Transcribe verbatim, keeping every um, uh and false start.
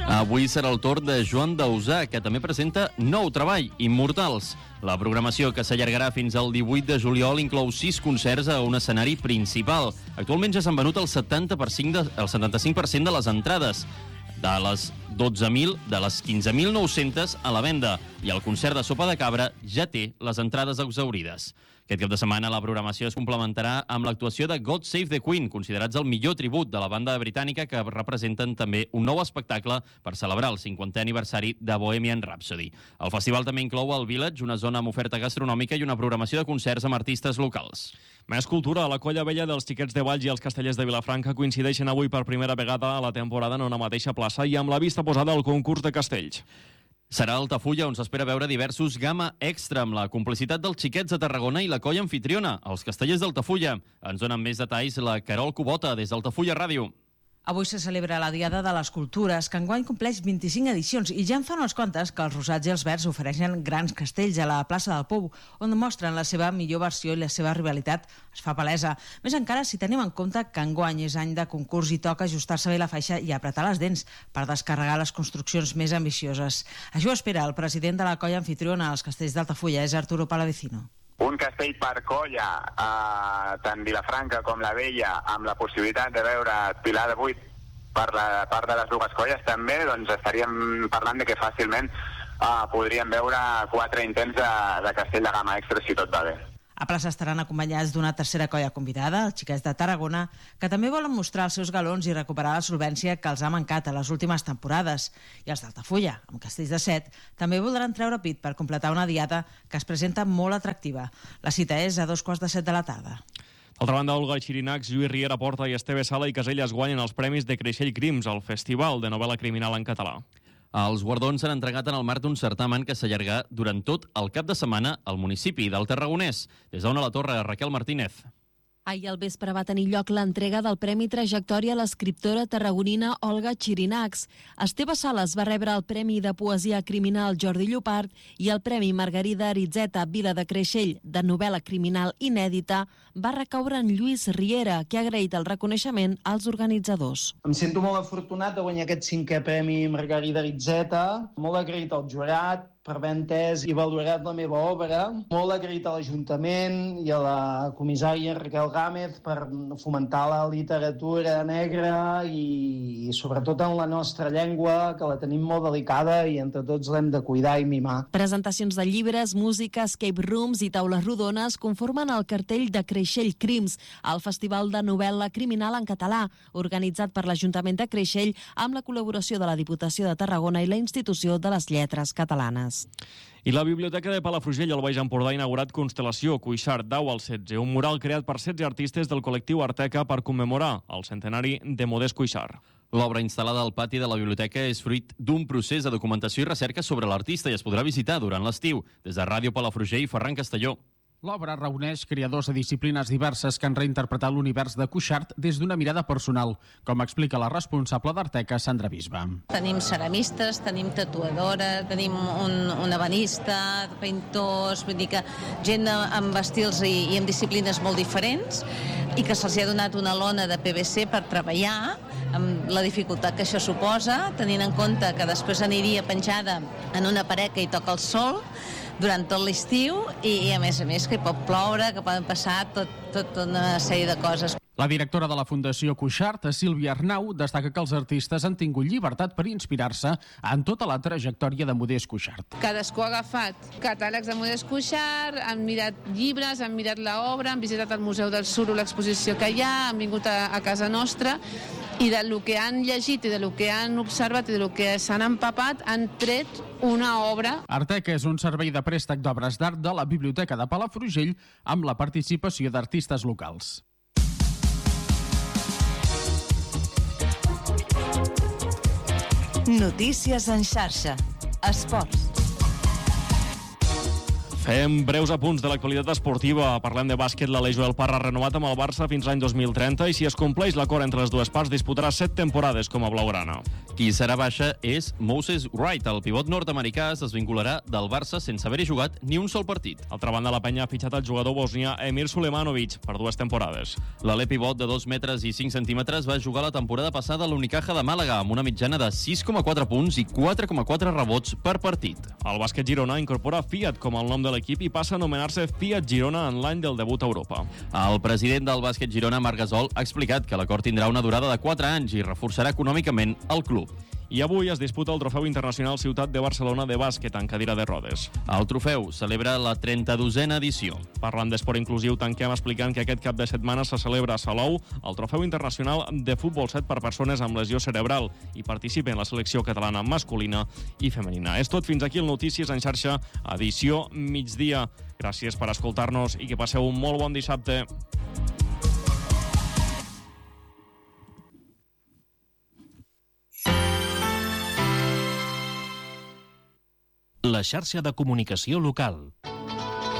Avui serà el torn de Joan Dausà, que també presenta nou treball, Immortals. La programació, que s'allargarà fins al divuit de juliol, inclou sis concerts a un escenari principal. Actualment ja s'han venut el setanta per cent de, el setanta-cinc per cent de les entrades, de les dotze mil, de les quinze mil nou-centes a la venda, i el concert de Sopa de Cabra ja té les entrades exhaurides. Aquest cap de setmana la programació es complementarà amb l'actuació de God Save the Queen, considerats el millor tribut de la banda britànica, que representen també un nou espectacle per celebrar el cinquantè aniversari de Bohemian Rhapsody. El festival també inclou el Village, una zona amb oferta gastronòmica i una programació de concerts amb artistes locals. Més cultura. La colla vella dels Xiquets de Valls i els Castellers de Vilafranca coincideixen avui per primera vegada a la temporada en una mateixa plaça i amb la vista posada al concurs de castells. Serà a Altafulla, on s'espera veure diversos Gamma Extra, amb la complicitat dels Xiquets de Tarragona i la colla anfitriona, els Castellers d'Altafulla. Ens donen més detalls la Carol Cubota, des d'Altafulla Ràdio. Avui se celebra la Diada de les Cultures, que enguany compleix vint-i-cinc edicions, i ja en fa unes quantes que els Rosats i els Verds ofereixen grans castells a la plaça del Pou, on mostren la seva millor versió i la seva rivalitat es fa palesa. Més encara si tenim en compte que enguany és any de concurs i toca ajustar-se bé la faixa i apretar les dents per descarregar les construccions més ambicioses. Això espera el president de la colla anfitriona als Castells d'Altafulla, és Arturo Palavecino. Un castell per colla, eh, tant Vilafranca com la Vella, amb la possibilitat de veure Pilar de vuit per la part de les dues colles també, doncs estaríem parlant de que fàcilment eh, podríem veure quatre intents de, de castell de gamma extra si tot va bé. A plaça estaran acompanyats d'una tercera colla convidada, els Xiquets de Tarragona, que també volen mostrar els seus galons i recuperar la solvència que els ha mancat a les últimes temporades. I els d'Altafulla, amb castells de set, també voldran treure pit per completar una diada que es presenta molt atractiva. La cita és a dos quarts de set de la tarda. D'altra banda, Olga Xirinacs, Lluís Riera Porta i Esteve Sala i Caselles guanyen els premis de Creixell Crims, al Festival de Novel·la Criminal en Català. Els guardons s'han entregat en el marc d'un certamen que s'allargarà durant tot el cap de setmana al municipi del Tarragonès. Des d'Ona la Torre, Raquel Martínez. Ahir al vespre va tenir lloc l'entrega del Premi Trajectòria a l'escriptora tarragonina Olga Xirinacs. Esteve Sales va rebre el Premi de Poesia Criminal Jordi Llopart i el Premi Margarida Aritzeta Vila de Creixell de novel·la criminal inèdita va recaure en Lluís Riera, que ha agraït el reconeixement als organitzadors. Em sento molt afortunat de guanyar aquest cinquè Premi Margarida Aritzeta, molt agraït al jurat per haver entès i valorat la meva obra, molt agraït a l'Ajuntament i a la comissària Raquel Gámez per fomentar la literatura negra i, i sobretot en la nostra llengua, que la tenim molt delicada i entre tots l'hem de cuidar i mimar. Presentacions de llibres, música, escape rooms i taules rodones conformen el cartell de Creixell Crims, el Festival de Novel·la Criminal en Català, organitzat per l'Ajuntament de Creixell amb la col·laboració de la Diputació de Tarragona i la Institució de les Lletres Catalanes. I la Biblioteca de Palafrugell al Baix Empordà ha inaugurat Constel·lació Cuixart deu al setze, un mural creat per setze artistes del col·lectiu Arteca per commemorar el centenari de Modest Cuixart. L'obra instal·lada al pati de la biblioteca és fruit d'un procés de documentació i recerca sobre l'artista i es podrà visitar durant l'estiu. Des de Ràdio Palafrugell, Ferran Castelló. L'obra reuneix creadors de disciplines diverses que han reinterpretat l'univers de Cuixart des d'una mirada personal, com explica la responsable d'Arteca, Sandra Bisba. Tenim ceramistes, tenim tatuadores, tenim un, un ebenista, pintors, vull dir que gent amb estils i, i amb disciplines molt diferents i que se'ls ha donat una lona de P V C per treballar amb la dificultat que això suposa, tenint en compte que després aniria penjada en una paret que hi toca el sol durant tot l'estiu i, a més a més, que hi pot ploure, que poden passar tot, tot una sèrie de coses. La directora de la Fundació Cuixart, Sílvia Arnau, destaca que els artistes han tingut llibertat per inspirar-se en tota la trajectòria de Modest Cuixart. Cadascú ha agafat catàlegs de Modest Cuixart, han mirat llibres, han mirat l'obra, han visitat el Museu del Suro, l'exposició que hi ha, han vingut a, a casa nostra i del que han llegit i del que han observat i del que s'han empapat han tret una obra. Arteca és un servei de préstec d'obres d'art de la Biblioteca de Palafrugell amb la participació d'artistes locals. Notícies en xarxa. Esports. Fem breus apunts de l'actualitat esportiva. Parlem de bàsquet. L'Aleix Joel Parra renovat amb el Barça fins l'any dos mil trenta i si es compleix l'acord entre les dues parts disputarà set temporades com a blaugrana. Qui serà baixa és Moses Wright. El pivot nord-americà es desvincularà del Barça sense haver-hi jugat ni un sol partit. Altra banda, la penya ha fitxat el jugador bosnià Emir Sulemanovic per dues temporades. L'alè pivot de dos metres i cinc centímetres va jugar la temporada passada a l'Unicaja de Màlaga amb una mitjana de sis coma quatre punts i quatre coma quatre rebots per partit. El bàsquet Girona incorpora Fiat com el nom de l'equip i passa a anomenar-se Fiat Girona en l'any del debut a Europa. El president del bàsquet Girona, Marc Gasol, ha explicat que l'acord tindrà una durada de quatre anys i reforçarà econòmicament el club. I avui es disputa el Trofeu Internacional Ciutat de Barcelona de bàsquet en cadira de rodes. El trofeu celebra la trenta-dosena edició. Parlant d'esport inclusiu, tanquem explicant que aquest cap de setmana se celebra a Salou el Trofeu Internacional de Futbol set per persones amb lesió cerebral i participen la selecció catalana masculina i femenina. És tot, fins aquí el Notícies en xarxa, edició migdia. Gràcies per escoltar-nos i que passeu un molt bon dissabte. La xarxa de comunicació local.